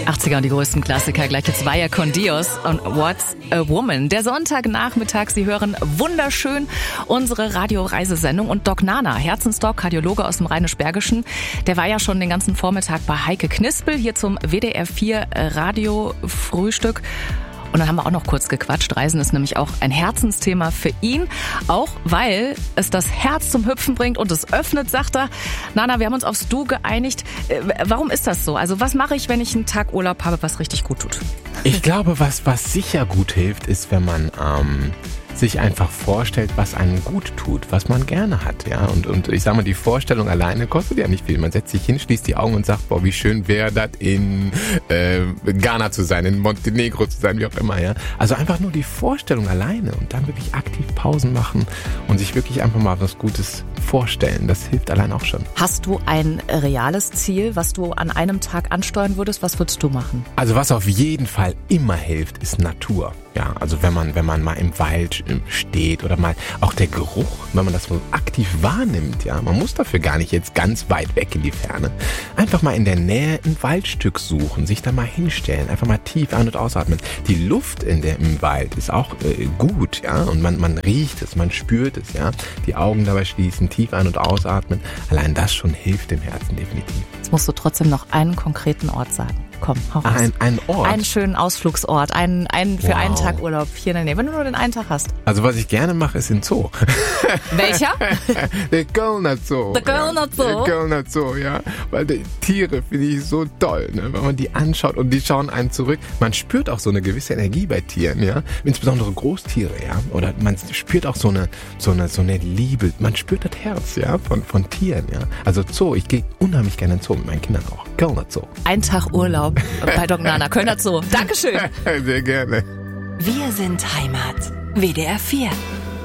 80er und die größten Klassiker. Gleich jetzt Vaya con Dios und What's a Woman. Der Sonntagnachmittag, Sie hören wunderschön unsere Radioreisesendung. Und Doc Nana, Herzensdoc, Kardiologe aus dem Rheinisch-Bergischen, der war ja schon den ganzen Vormittag bei Heike Knispel hier zum WDR 4 Radio-Frühstück. Und dann haben wir auch noch kurz gequatscht. Reisen ist nämlich auch ein Herzensthema für ihn. Auch weil es das Herz zum Hüpfen bringt und es öffnet, sagt er. Nana, wir haben uns aufs Du geeinigt. Warum ist das so? Also was mache ich, wenn ich einen Tag Urlaub habe, was richtig gut tut? Ich glaube, was sicher gut hilft, ist, wenn man sich einfach vorstellt, was einem gut tut, was man gerne hat, ja. Und ich sag mal, die Vorstellung alleine kostet ja nicht viel. Man setzt sich hin, schließt die Augen und sagt, boah, wie schön wäre das, in Ghana zu sein, in Montenegro zu sein, wie auch immer, ja. Also einfach nur die Vorstellung alleine und dann wirklich aktiv Pausen machen und sich wirklich einfach mal was Gutes vorstellen. Das hilft allein auch schon. Hast du ein reales Ziel, was du an einem Tag ansteuern würdest? Was würdest du machen? Also was auf jeden Fall immer hilft, ist Natur. Ja, also wenn man mal im Wald steht oder mal auch der Geruch, wenn man das so aktiv wahrnimmt, ja, man muss dafür gar nicht jetzt ganz weit weg in die Ferne. Einfach mal in der Nähe ein Waldstück suchen, sich da mal hinstellen, einfach mal tief ein- und ausatmen. Die Luft im Wald ist auch gut, ja, und man riecht es, man spürt es, ja. Die Augen dabei schließen, tief ein- und ausatmen. Allein das schon hilft dem Herzen definitiv. Jetzt musst du trotzdem noch einen konkreten Ort sagen. Komm, hau raus. Ein Ort? Einen schönen Ausflugsort, für einen Tag Urlaub hier in der Nähe, wenn du nur den einen Tag hast. Also was ich gerne mache, ist in Zoo. Welcher? Der Kölner Zoo. Der Kölner Zoo? Der Kölner Zoo, ja. Weil die Tiere finde ich so toll, ne? Wenn man die anschaut und die schauen einen zurück. Man spürt auch so eine gewisse Energie bei Tieren, ja. Insbesondere Großtiere, ja. Oder man spürt auch so eine Liebe. Man spürt das Herz, ja, von Tieren, ja. Also Zoo, ich gehe unheimlich gerne in den Zoo mit meinen Kindern auch. Kölner Zoo. Ein Tag Urlaub bei Doc Nana, Kölner Zoo. Dankeschön. Sehr gerne. Wir sind Heimat. WDR 4.